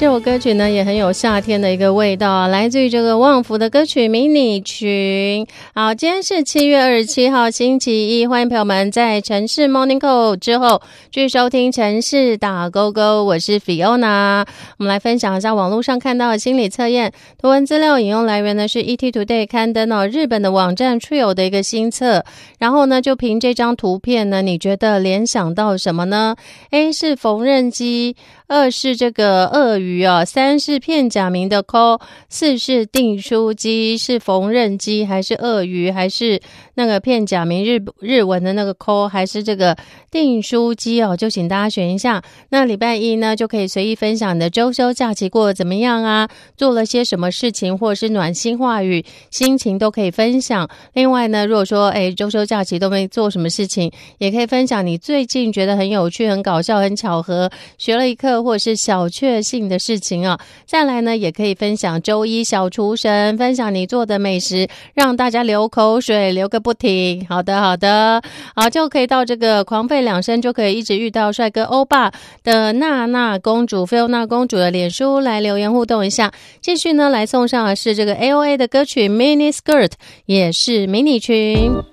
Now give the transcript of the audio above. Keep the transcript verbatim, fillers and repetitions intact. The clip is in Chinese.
这首歌曲呢也很有夏天的一个味道啊，来自于这个旺福的歌曲迷你裙。好，今天是七月二十七号星期一，欢迎朋友们在城市 Morning Call 之后继续收听城市打勾勾，我是 Fiona。 我们来分享一下网络上看到的心理测验，图文资料引用来源呢是 E T Today 刊登哦日本的网站 Trio 的一个新测，然后呢就凭这张图片呢，你觉得联想到什么呢？ A 是缝纫机，二是这个鳄鱼啊，三是片假名的 call， 四是订书机，是缝纫机还是鳄鱼，还是那个片假名日日文的那个 call， 还是这个订书机哦，就请大家选一下。那礼拜一呢就可以随意分享你的周休假期过得怎么样啊，做了些什么事情，或者是暖心话语，心情都可以分享。另外呢，如果说哎周休假期都没做什么事情，也可以分享你最近觉得很有趣、很搞笑、很巧合，学了一课或者是小确幸的事情啊。再来呢，也可以分享周一小厨神，分享你做的美食，让大家流口水，流个不停。好的好的，好，就可以到这个狂吠两声，就可以一直遇到帅哥欧巴的娜娜公主菲欧娜公主的脸书来留言互动一下。继续呢来送上的是这个 A O A 的歌曲 Mini Skirt， 也是迷你裙。